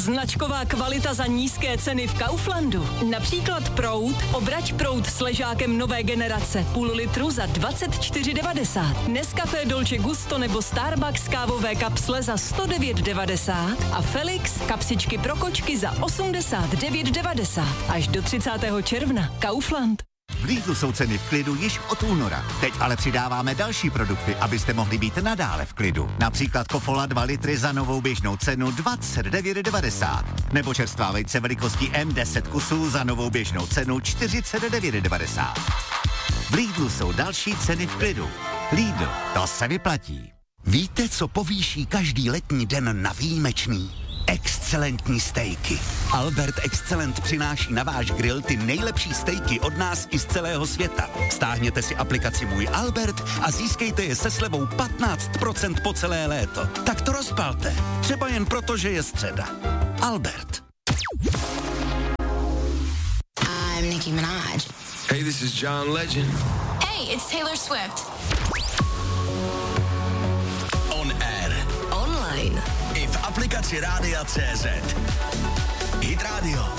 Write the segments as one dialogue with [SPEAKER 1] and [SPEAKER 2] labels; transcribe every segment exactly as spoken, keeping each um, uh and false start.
[SPEAKER 1] značková kvalita za nízké ceny v Kauflandu. Například proud, obrať proud s ležákem nové generace, půl litru za dvacet čtyři devadesát. Nescafé Dolce Gusto nebo Starbucks kávové kapsle za sto devět devadesát a Felix kapsičky pro kočky za osmdesát devět devadesát. Až do třicátého června. Kaufland.
[SPEAKER 2] V Lidlu jsou ceny v klidu již od února. Teď ale přidáváme další produkty, abyste mohli být nadále v klidu. Například Kofola dva litry za novou běžnou cenu dvacet devět devadesát. Nebo čerstvá vejce velikosti M deset kusů za novou běžnou cenu čtyřicet devět devadesát. V Lidlu jsou další ceny v klidu. Lidl, to se vyplatí.
[SPEAKER 3] Víte, co povýší každý letní den na výjimečný? Excelentní stejky. Albert Excellent přináší na váš grill ty nejlepší stejky od nás i z celého světa. Stáhněte si aplikaci Můj Albert a získejte je se slevou patnáct procent po celé léto. Tak to rozpalte. Třeba jen proto, že je středa. Albert.
[SPEAKER 4] I'm Nicki Minaj.
[SPEAKER 5] Hey, this is John Legend.
[SPEAKER 4] Hey, it's Taylor Swift.
[SPEAKER 3] On air.
[SPEAKER 4] Online.
[SPEAKER 3] I v aplikaci Rádia C Z. Hit Radio.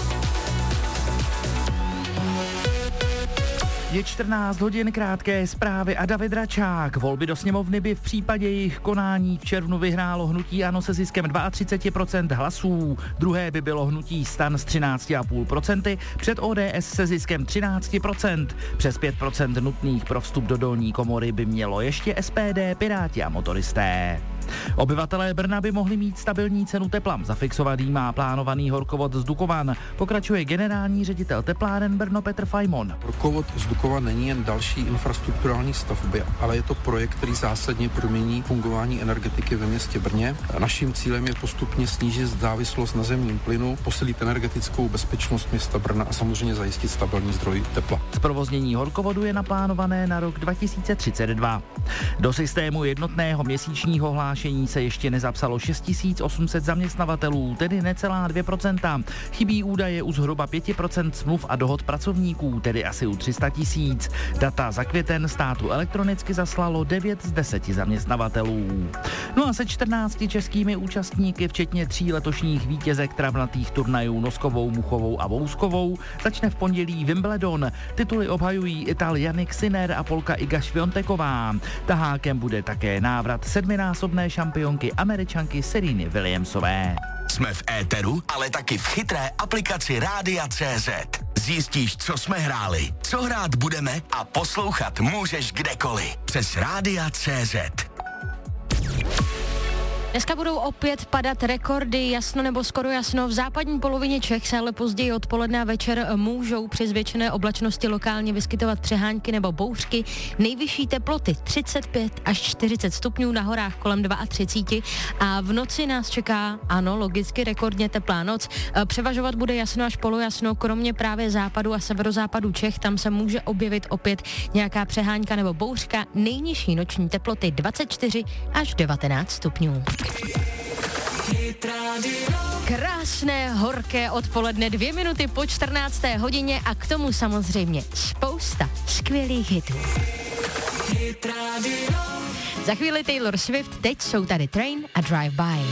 [SPEAKER 6] Je čtrnáct hodin, krátké zprávy a David Račák. Volby do sněmovny by v případě jejich konání v červnu vyhrálo hnutí ANO se ziskem třicet dva procent hlasů. Druhé by bylo hnutí STAN s třináct celá pět procenta, před O D S se ziskem třináct procent. Přes pět procent nutných pro vstup do dolní komory by mělo ještě S P D, Piráti a motoristé. Obyvatelé Brna by mohli mít stabilní cenu tepla. Zafixovaný má plánovaný horkovod z Dukovan. Pokračuje generální ředitel tepláren Brno Petr Fajmon.
[SPEAKER 7] Horkovod z Dukovan není jen další infrastrukturální stavby, ale je to projekt, který zásadně promění fungování energetiky ve městě Brně. Naším cílem je postupně snížit závislost na zemním plynu, posilit energetickou bezpečnost města Brna a samozřejmě zajistit stabilní zdroj tepla.
[SPEAKER 6] Zprovoznění horkovodu je naplánované na rok dva tisíce třicet dva. Do systému jednotného měsíčního hlášení se ještě nezapsalo šest tisíc osm set zaměstnavatelů, tedy necelá dvě procenta. Chybí údaje u zhruba pět procent smluv a dohod pracovníků, tedy asi u tři sta tisíc. Data za květen státu elektronicky zaslalo devět z deseti zaměstnavatelů. No a se čtrnácti českými účastníky, včetně tří letošních vítězek travnatých turnajů noskovou, muchovou a vouskovou, začne v pondělí Wimbledon. Tituly obhajují Ital Jannik Sinner a Polka Iga Świąteková. Tahákem bude také návrat sedminásobné šampionky Američanky Sereny Williamsové.
[SPEAKER 3] Jsme v éteru, ale taky v chytré aplikaci Rádia C Z. Zjistíš, co jsme hráli, co hrát budeme a poslouchat můžeš kdekoliv. Přes Rádia C Z.
[SPEAKER 8] Dneska budou opět padat rekordy, jasno nebo skoro jasno. V západní polovině Čech se ale později odpoledne a večer můžou při zvětšené oblačnosti lokálně vyskytovat přehánky nebo bouřky. Nejvyšší teploty třicet pět až čtyřicet stupňů, na horách kolem třicet dva a v noci nás čeká, ano, logicky rekordně teplá noc. Převažovat bude jasno až polojasno, kromě právě západu a severozápadu Čech, tam se může objevit opět nějaká přehánka nebo bouřka. Nejnižší noční teploty dvacet čtyři až devatenáct stupňů. Krásné, horké odpoledne, dvě minuty po čtrnácté hodině a k tomu samozřejmě spousta skvělých hitů. Za chvíli Taylor Swift, teď jsou tady Train a Drive By.